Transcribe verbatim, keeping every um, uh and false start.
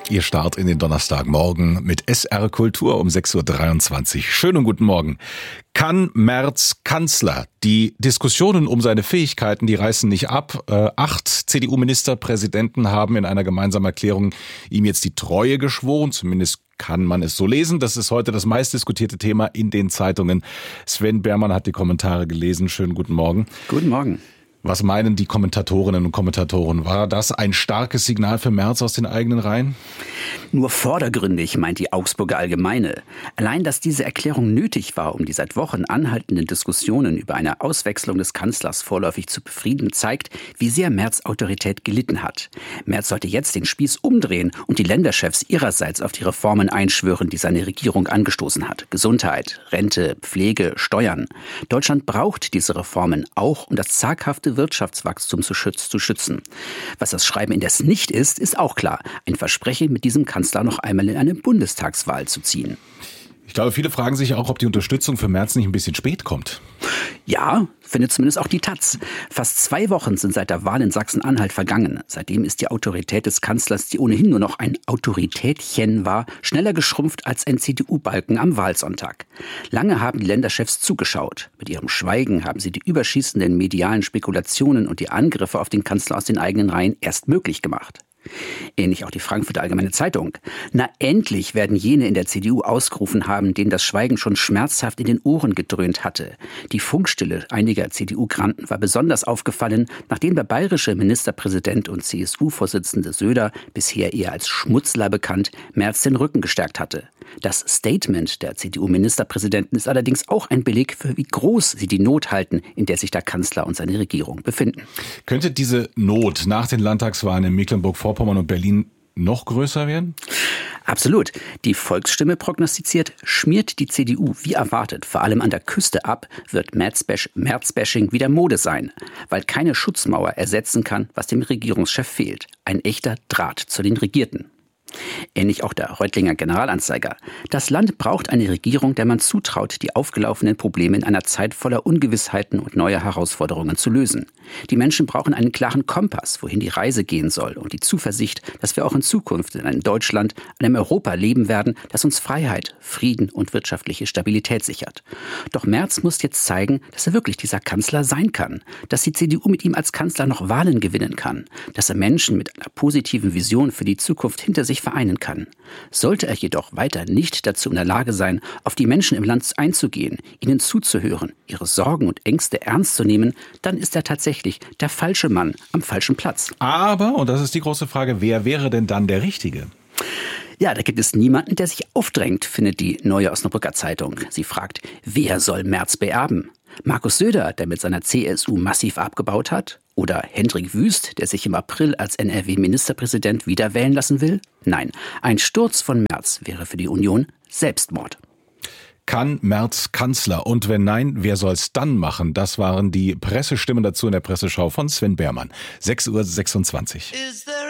Ihr Start in den Donnerstagmorgen mit S R Kultur um sechs Uhr dreiundzwanzig. Schönen guten Morgen. Kann Merz Kanzler? Die Diskussionen um seine Fähigkeiten, die reißen nicht ab. Äh, acht C D U-Ministerpräsidenten haben in einer gemeinsamen Erklärung ihm jetzt die Treue geschworen. Zumindest kann man es so lesen. Das ist heute das meistdiskutierte Thema in den Zeitungen. Sven Behrmann hat die Kommentare gelesen. Schönen guten Morgen. Guten Morgen. Was meinen die Kommentatorinnen und Kommentatoren? War das ein starkes Signal für Merz aus den eigenen Reihen? Nur vordergründig, meint die Augsburger Allgemeine. Allein, dass diese Erklärung nötig war, um die seit Wochen anhaltenden Diskussionen über eine Auswechslung des Kanzlers vorläufig zu befrieden, zeigt, wie sehr Merz Autorität gelitten hat. Merz sollte jetzt den Spieß umdrehen und die Länderchefs ihrerseits auf die Reformen einschwören, die seine Regierung angestoßen hat. Gesundheit, Rente, Pflege, Steuern. Deutschland braucht diese Reformen auch, um das zaghafte Wirtschaftswachstum zu schützen. Was das Schreiben indes nicht ist, ist auch klar. Ein Versprechen, mit diesem Kanzler noch einmal in eine Bundestagswahl zu ziehen. Ich glaube, viele fragen sich auch, ob die Unterstützung für Merz nicht ein bisschen spät kommt. Ja, findet zumindest auch die Taz. Fast zwei Wochen sind seit der Wahl in Sachsen-Anhalt vergangen. Seitdem ist die Autorität des Kanzlers, die ohnehin nur noch ein Autoritätchen war, schneller geschrumpft als ein C D U-Balken am Wahlsonntag. Lange haben die Länderchefs zugeschaut. Mit ihrem Schweigen haben sie die überschießenden medialen Spekulationen und die Angriffe auf den Kanzler aus den eigenen Reihen erst möglich gemacht. Ähnlich auch die Frankfurter Allgemeine Zeitung. Na endlich werden jene in der C D U ausgerufen haben, denen das Schweigen schon schmerzhaft in den Ohren gedröhnt hatte. Die Funkstille einiger C D U-Granten war besonders aufgefallen, nachdem der bayerische Ministerpräsident und C S U-Vorsitzende Söder, bisher eher als Schmutzler bekannt, Merz den Rücken gestärkt hatte. Das Statement der C D U-Ministerpräsidenten ist allerdings auch ein Beleg für, wie groß sie die Not halten, in der sich der Kanzler und seine Regierung befinden. Könnte diese Not nach den Landtagswahlen in Mecklenburg-Vorpommern und Berlin noch größer werden? Absolut. Die Volksstimme prognostiziert, schmiert die C D U wie erwartet, vor allem an der Küste ab, wird Merz-Bashing wieder Mode sein, weil keine Schutzmauer ersetzen kann, was dem Regierungschef fehlt. Ein echter Draht zu den Regierten. Ähnlich auch der Reutlinger Generalanzeiger. Das Land braucht eine Regierung, der man zutraut, die aufgelaufenen Probleme in einer Zeit voller Ungewissheiten und neuer Herausforderungen zu lösen. Die Menschen brauchen einen klaren Kompass, wohin die Reise gehen soll, und die Zuversicht, dass wir auch in Zukunft in einem Deutschland, einem Europa leben werden, das uns Freiheit, Frieden und wirtschaftliche Stabilität sichert. Doch Merz muss jetzt zeigen, dass er wirklich dieser Kanzler sein kann, dass die C D U mit ihm als Kanzler noch Wahlen gewinnen kann, dass er Menschen mit einer positiven Vision für die Zukunft hinter sich vereinen kann. Sollte er jedoch weiter nicht dazu in der Lage sein, auf die Menschen im Land einzugehen, ihnen zuzuhören, ihre Sorgen und Ängste ernst zu nehmen, dann ist er tatsächlich der falsche Mann am falschen Platz. Aber, und das ist die große Frage, wer wäre denn dann der Richtige? Ja, da gibt es niemanden, der sich aufdrängt, findet die Neue Osnabrücker Zeitung. Sie fragt, wer soll Merz beerben? Markus Söder, der mit seiner C S U massiv abgebaut hat? Oder Hendrik Wüst, der sich im April als N R W-Ministerpräsident wieder wählen lassen will? Nein, ein Sturz von Merz wäre für die Union Selbstmord. Kann Merz Kanzler? Und wenn nein, wer soll's dann machen? Das waren die Pressestimmen dazu in der Presseschau von Sven Behrmann. sechs Uhr sechsundzwanzig.